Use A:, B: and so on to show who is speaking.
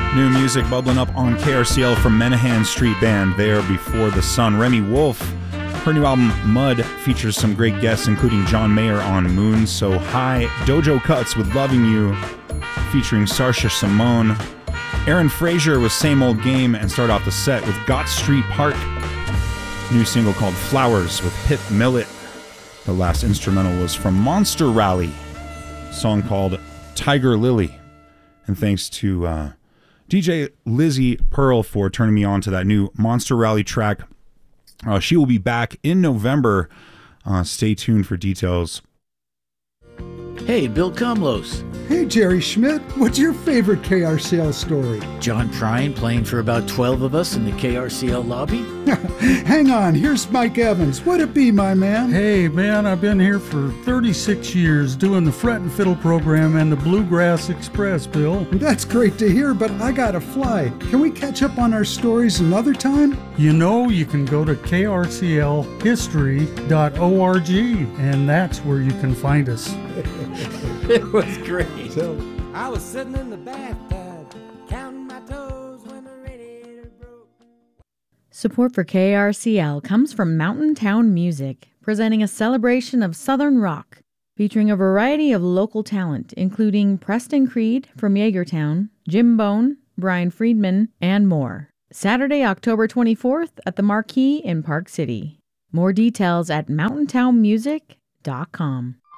A: New music bubbling up on KRCL from Menahan Street Band, There Before the Sun. Remy Wolf, her new album Mud features some great guests, including John Mayer on Moon So High, Dojo Cuts with Loving You, featuring Sarsha Simone. Aaron Frazier with Same Old Game, and start off the set with Gott Street Park. New single called Flowers with Pip Millet. The last instrumental was from Monster Rally, song called Tiger Lily. And thanks to DJ Lizzie Pearl for turning me on to that new Monster Rally track. She will be back in November. Stay tuned for details.
B: Hey, Bill Comlos.
C: Hey, Jerry Schmidt. What's your favorite KRCL story?
B: John Prine playing for about 12 of us in the KRCL lobby?
C: Hang on, here's Mike Evans. What'd it be, my man?
D: Hey, man, I've been here for 36 years doing the Fret and Fiddle program and the Bluegrass Express, Bill.
C: That's great to hear, but I gotta fly. Can we catch up on our stories another time?
D: You know, you can go to krclhistory.org, and that's where you can find us.
B: It was great.
E: I was sitting in the bathtub, counting my toes when the radiator broke.
F: Support for KRCL comes from Mountain Town Music, presenting a celebration of Southern rock, featuring a variety of local talent, including Preston Creed from Yeagertown, Jim Bone, Brian Friedman, and more. Saturday, October 24th at the Marquee in Park City. More details at mountaintownmusic.com.